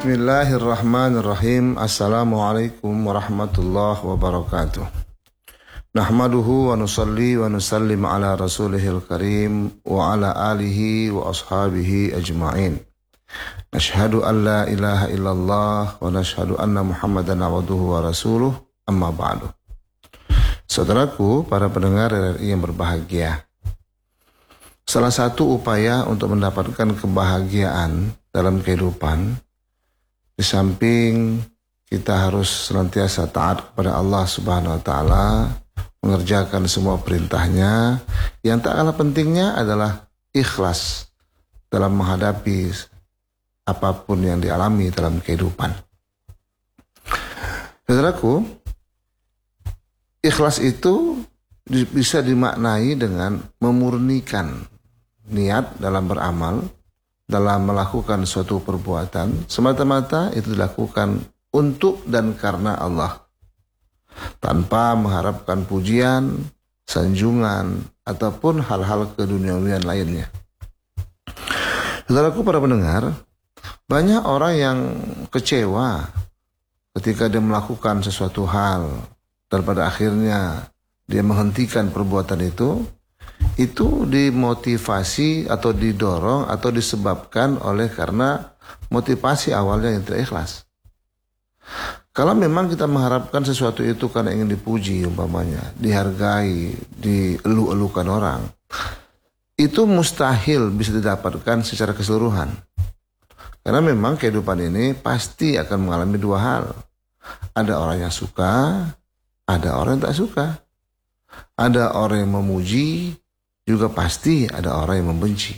Bismillahirrahmanirrahim. Assalamualaikum warahmatullahi wabarakatuh. Nahmaduhu wa nusalli wa nusallim ala rasulihil karim wa ala alihi wa ashabihi ajma'in. Nashhadu an la ilaha illallah wa nashhadu anna Muhammadan abduhu wa rasuluh, amma ba'du. Saudaraku, para pendengar RRI yang berbahagia, salah satu upaya untuk mendapatkan kebahagiaan dalam kehidupan, di samping kita harus senantiasa taat kepada Allah Subhanahu wa Ta'ala, mengerjakan semua perintahnya, yang tak kalah pentingnya adalah ikhlas dalam menghadapi apapun yang dialami dalam kehidupan. Saudaraku, ikhlas itu bisa dimaknai dengan memurnikan niat dalam beramal, dalam melakukan suatu perbuatan, semata-mata itu dilakukan untuk dan karena Allah, tanpa mengharapkan pujian, sanjungan, ataupun hal-hal keduniawian lainnya. Saudaraku para pendengar, banyak orang yang kecewa ketika dia melakukan sesuatu hal dan pada akhirnya dia menghentikan perbuatan itu dimotivasi atau didorong atau disebabkan oleh karena motivasi awalnya yang tidak ikhlas. Kalau memang kita mengharapkan sesuatu itu karena ingin dipuji umpamanya, dihargai, dielu-elukan orang, itu mustahil bisa didapatkan secara keseluruhan. Karena memang kehidupan ini pasti akan mengalami dua hal. Ada orang yang suka, ada orang yang tak suka. Ada orang yang memuji, juga pasti ada orang yang membenci.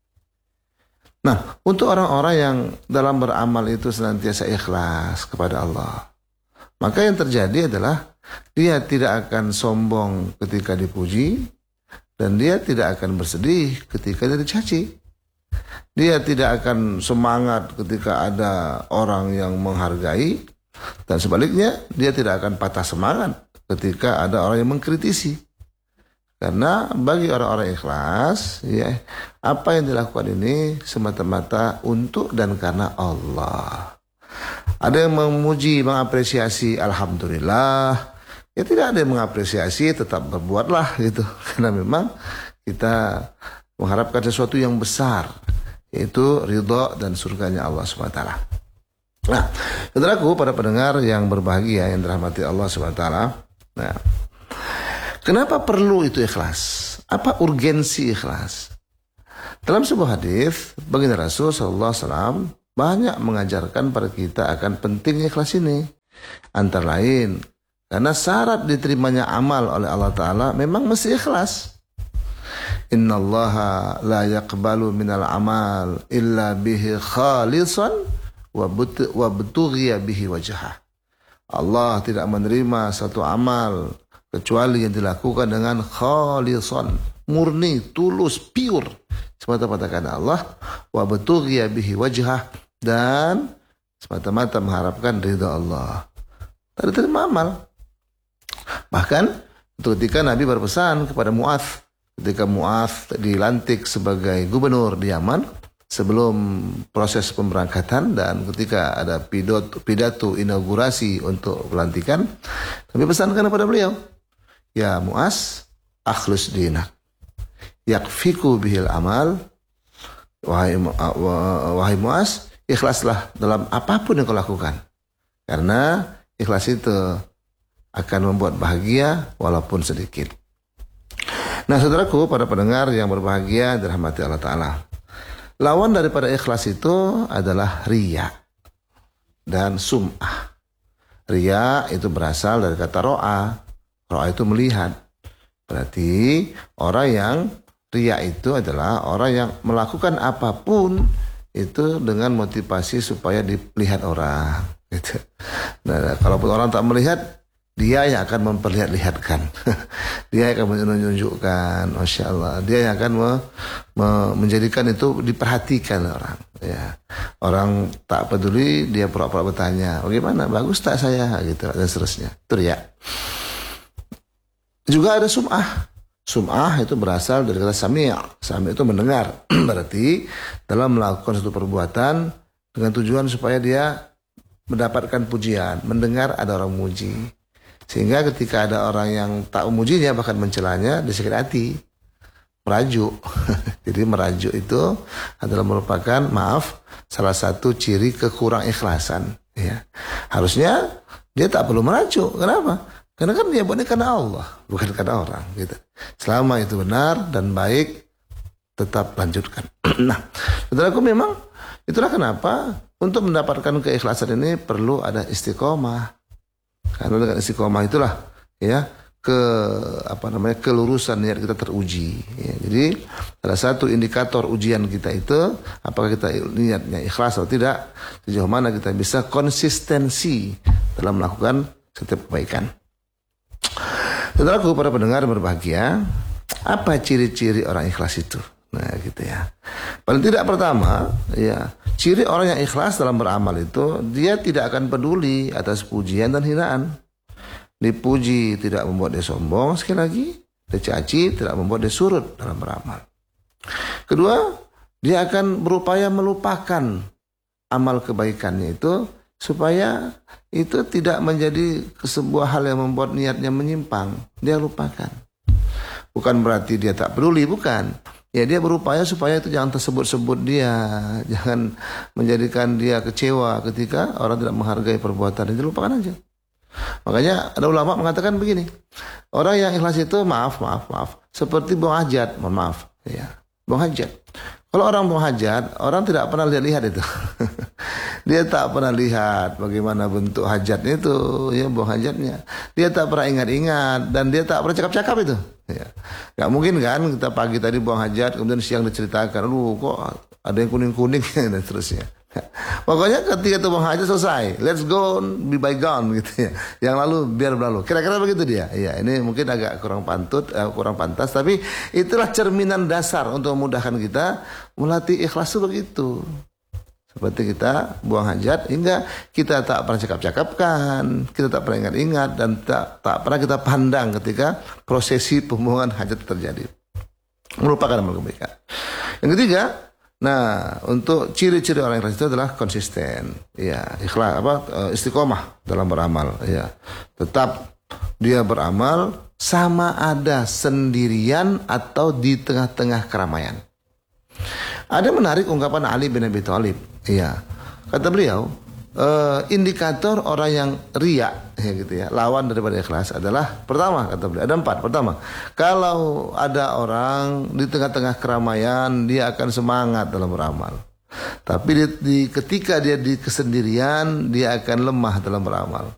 Nah, untuk orang-orang yang dalam beramal itu senantiasa ikhlas kepada Allah, maka yang terjadi adalah dia tidak akan sombong ketika dipuji, dan dia tidak akan bersedih ketika dia dicaci. Dia tidak akan semangat ketika ada orang yang menghargai, dan sebaliknya dia tidak akan patah semangat ketika ada orang yang mengkritisi. Karena bagi orang-orang ikhlas, ya, apa yang dilakukan ini semata-mata untuk dan karena Allah. Ada yang memuji, mengapresiasi, alhamdulillah. Ya, tidak ada yang mengapresiasi, tetap berbuatlah gitu. Karena memang kita mengharapkan sesuatu yang besar, yaitu ridha dan surganya Allah SWT. Nah, saudaraku, para pendengar yang berbahagia yang dirahmati Allah SWT. Nah, kenapa perlu itu ikhlas? Apa urgensi ikhlas? Dalam sebuah hadis, baginda Rasul sallallahu alaihi wasallam banyak mengajarkan pada kita akan pentingnya ikhlas ini. Antara lain, karena syarat diterimanya amal oleh Allah Ta'ala memang mesti ikhlas. Innallaha la yaqbalu minal amal illa bihi khalisan wa butughiya bihi wajhah. Allah tidak menerima satu amal kecuali yang dilakukan dengan khalisan, murni, tulus, pure, semata-mata karena Allah, wa batughiya bihi wajhah, dan semata-mata mengharapkan ridha Allah. Tadi terima amal. Bahkan ketika Nabi berpesan kepada Mu'adz, ketika Mu'adz dilantik sebagai gubernur di Yaman, sebelum proses pemberangkatan dan ketika ada pidato inaugurasi untuk pelantikan, Nabi pesankan kepada beliau, ya Mu'adz, akhlus dinak, yakfiku bihil amal. Wahai Mu'adz, ikhlaslah dalam apapun yang kau lakukan, karena ikhlas itu akan membuat bahagia walaupun sedikit. Nah, saudaraku, para pendengar yang berbahagia dirahmati Allah Ta'ala, lawan daripada ikhlas itu adalah riya dan sum'ah. Riya itu berasal dari kata ro'a. Ro'a itu melihat. Berarti orang yang riya itu adalah orang yang melakukan apapun itu dengan motivasi supaya dilihat orang. Gitu. Nah, kalaupun orang tak melihat, dia yang akan memperlihat-lihatkan. Dia yang akan menunjukkan, Masya Allah. Dia yang akan menjadikan itu diperhatikan orang. Ya. Orang tak peduli, dia pura-pura bertanya, bagaimana, bagus tak saya? Gitu, dan seterusnya. Itu riya. Juga ada sum'ah. Sum'ah itu berasal dari kata sami'. Sami' itu mendengar. Berarti dalam melakukan suatu perbuatan, dengan tujuan supaya dia mendapatkan pujian, mendengar ada orang memuji. Sehingga ketika ada orang yang tak memujinya, bahkan mencelanya, dia sakit hati, merajuk. Jadi merajuk itu adalah merupakan, salah satu ciri kekurang ikhlasan. Ya. Harusnya dia tak perlu merajuk. Kenapa? Karena kan dia buatnya karena Allah, bukan karena orang. Gitu. Selama itu benar dan baik, tetap lanjutkan. Nah, saudaraku, memang itulah kenapa untuk mendapatkan keikhlasan ini perlu ada istiqomah. Karena dengan istiqomah itulah ya kelurusan niat kita teruji. Ya, jadi salah satu indikator ujian kita itu apakah kita niatnya ikhlas atau tidak, sejauh mana kita bisa konsistensi dalam melakukan setiap kebaikan. Saudaraku, para pendengar berbahagia, apa ciri-ciri orang ikhlas itu? Nah, gitu ya. Paling tidak pertama, ya, ciri orang yang ikhlas dalam beramal itu dia tidak akan peduli atas pujian dan hinaan. Dipuji tidak membuat dia sombong, sekali lagi, dicaci tidak membuat dia surut dalam beramal. Kedua, dia akan berupaya melupakan amal kebaikannya itu supaya itu tidak menjadi sebuah hal yang membuat niatnya menyimpang. Dia lupakan. Bukan berarti dia tak peduli, bukan. Ya, dia berupaya supaya itu jangan tersebut-sebut dia, jangan menjadikan dia kecewa ketika orang tidak menghargai perbuatan itu, lupakan aja. Makanya ada ulama mengatakan begini, orang yang ikhlas itu maaf, seperti buang hajat, maaf, ya, buang hajat. Kalau orang buang hajat, orang tidak pernah lihat itu. Dia tak pernah lihat bagaimana bentuk hajatnya itu, ya, buang hajatnya. Dia tak pernah ingat-ingat dan dia tak pernah cakap-cakap itu. Ya. Gak mungkin kan kita pagi tadi buang hajat, kemudian siang diceritakan, kok ada yang kuning-kuning dan seterusnya. Pokoknya ketika itu buang hajat selesai, let's go be bygone gitu ya. Yang lalu biar berlalu. Kira-kira begitu dia. Ya, ini mungkin agak kurang pantas, tapi itulah cerminan dasar untuk memudahkan kita melatih ikhlas itu begitu. Seperti kita buang hajat hingga kita tak pernah cakap-cakapkan, kita tak pernah ingat-ingat dan tak pernah kita pandang ketika prosesi pembuangan hajat terjadi. Merupakan amal kebaikan. Yang ketiga, nah, untuk ciri-ciri orang ikhlas itu adalah konsisten, ya, ikhlas istiqomah dalam beramal, ya. Tetap dia beramal sama ada sendirian atau di tengah-tengah keramaian. Ada menarik ungkapan Ali bin Abi Thalib, ya. Kata beliau, indikator orang yang riya, ya gitu ya, lawan daripada ikhlas adalah pertama, kata beliau, ada 4. Pertama, kalau ada orang di tengah-tengah keramaian, dia akan semangat dalam beramal. Tapi ketika dia di kesendirian, dia akan lemah dalam beramal.